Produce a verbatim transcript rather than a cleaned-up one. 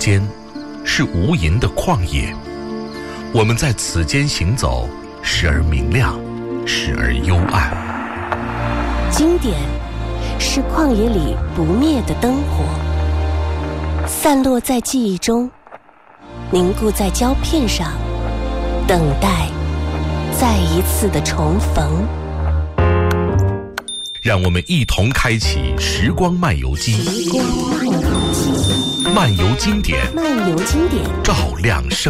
间是无垠的旷野，我们在此间行走，时而明亮，时而幽暗。 经典是旷野里不灭的灯火，散落在记忆中，凝固在胶片上，等待再一次的重逢。 让我们一同开启时光漫游记， 时光漫游记， 漫游经典， 漫游经典， 照亮生